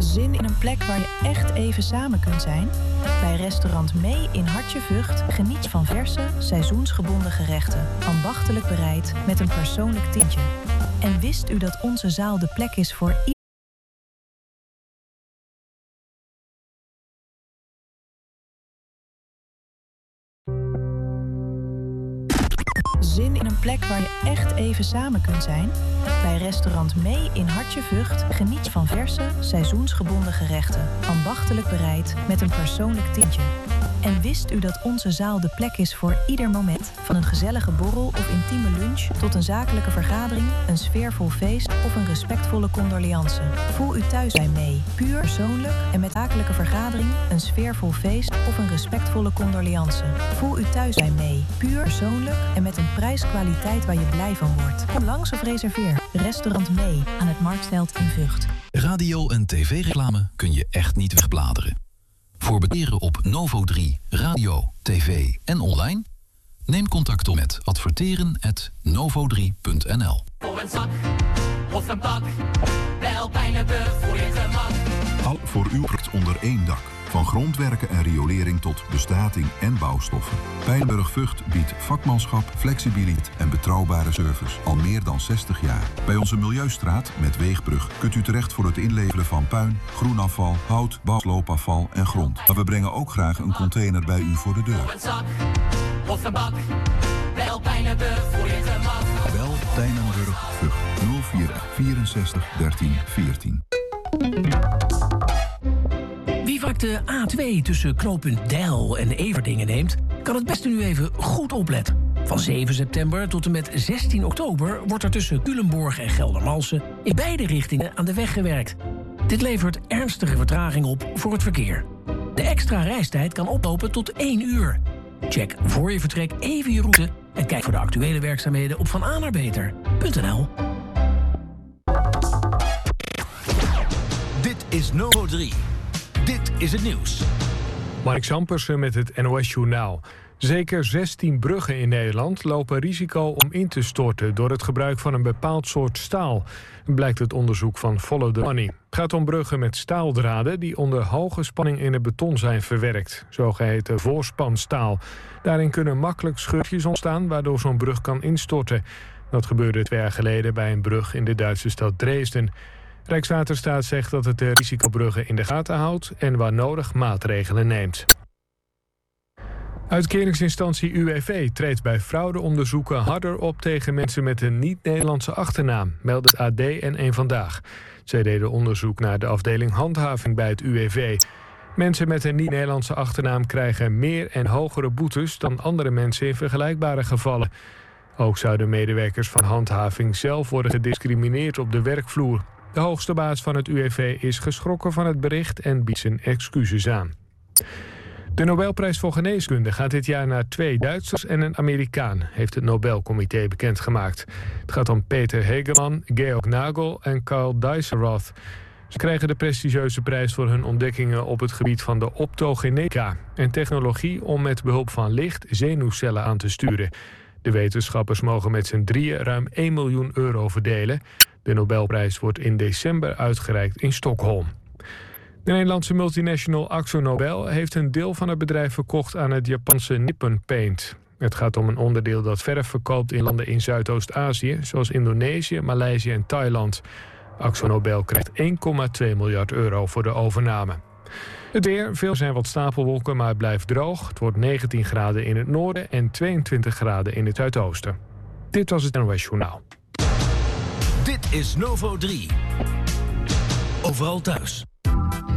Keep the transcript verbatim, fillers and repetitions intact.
Zin in een plek waar je echt even samen kunt zijn? Bij restaurant Mee in Hartje Vught geniet van verse, seizoensgebonden gerechten, ambachtelijk bereid met een persoonlijk tintje. En wist u dat onze zaal de plek is voor iedereen? Zin in een plek waar je echt even samen kunt zijn? Bij restaurant Mee in Hartje Vught geniet van verse, seizoensgebonden gerechten, ambachtelijk bereid met een persoonlijk tintje. En wist u dat onze zaal de plek is voor ieder moment? Van een gezellige borrel of intieme lunch tot een zakelijke vergadering, een sfeervol feest of een respectvolle condoleance. Voel u thuis bij Mee. Puur persoonlijk en met zakelijke vergadering, een sfeervol feest of een respectvolle condoleance. Voel u thuis bij Mee. Puur persoonlijk en met een prijskwaliteit waar je blij van wordt. Kom langs of reserveer. Restaurant Mee aan het Marktveld in Vught. Radio- en tv-reclame kun je echt niet wegbladeren. Voor beteren op Novo drie, radio, tv en online? Neem contact op met adverteren at novo drie punt n l. Voor een zak of een pak, wel Pijnenburg voor je gemak. Al voor uw project onder één dak. Van grondwerken en riolering tot bestrating en bouwstoffen. Pijnenburg Vught biedt vakmanschap, flexibiliteit en betrouwbare service al meer dan zestig jaar. Bij onze Milieustraat met Weegbrug kunt u terecht voor het inleveren van puin, groenafval, hout, bouwsloopafval en grond. Maar we brengen ook graag een container bij u voor de deur. Voor een zak of een bak, wel Pijnenburg voor je gemak. Bel Pijnenburg Vught nul vier vierenzestig dertien veertien. Wie vaak de A twee tussen knooppunt Deil en Everdingen neemt, kan het beste nu even goed opletten. Van zeven september tot en met zestien oktober wordt er tussen Culemborg en Geldermalsen in beide richtingen aan de weg gewerkt. Dit levert ernstige vertraging op voor het verkeer. De extra reistijd kan oplopen tot één uur. Check voor je vertrek even je route en kijk voor de actuele werkzaamheden op van a naar beter punt n l. Dit is Novo drie. Dit is het nieuws. Mark Zampersen met het N O S-journaal. Zeker zestien bruggen in Nederland lopen risico om in te storten door het gebruik van een bepaald soort staal, blijkt het onderzoek van Follow the Money. Het gaat om bruggen met staaldraden die onder hoge spanning in het beton zijn verwerkt, zogeheten voorspanstaal. Daarin kunnen makkelijk scheurtjes ontstaan waardoor zo'n brug kan instorten. Dat gebeurde twee jaar geleden bij een brug in de Duitse stad Dresden. Rijkswaterstaat zegt dat het de risicobruggen in de gaten houdt en waar nodig maatregelen neemt. Uitkeringsinstantie U W V treedt bij fraudeonderzoeken harder op tegen mensen met een niet-Nederlandse achternaam, meldt het A D en Eén Vandaag. Zij deden onderzoek naar de afdeling handhaving bij het U W V. Mensen met een niet-Nederlandse achternaam krijgen meer en hogere boetes dan andere mensen in vergelijkbare gevallen. Ook zouden medewerkers van handhaving zelf worden gediscrimineerd op de werkvloer. De hoogste baas van het U W V is geschrokken van het bericht en biedt zijn excuses aan. De Nobelprijs voor Geneeskunde gaat dit jaar naar twee Duitsers en een Amerikaan, heeft het Nobelcomité bekendgemaakt. Het gaat om Peter Hegemann, Georg Nagel en Karl Dijsselroth. Ze krijgen de prestigieuze prijs voor hun ontdekkingen op het gebied van de optogenetica, een technologie om met behulp van licht zenuwcellen aan te sturen. De wetenschappers mogen met z'n drieën ruim één miljoen euro verdelen. De Nobelprijs wordt in december uitgereikt in Stockholm. De Nederlandse multinational AkzoNobel heeft een deel van het bedrijf verkocht aan het Japanse Nippon Paint. Het gaat om een onderdeel dat verf verkoopt in landen in Zuidoost-Azië, zoals Indonesië, Maleisië en Thailand. AkzoNobel krijgt één komma twee miljard euro voor de overname. Het weer, veel zijn wat stapelwolken, maar het blijft droog. Het wordt negentien graden in het noorden en tweeëntwintig graden in het zuidoosten. Dit was het N O S Journaal. Dit is Novo drie. Overal thuis.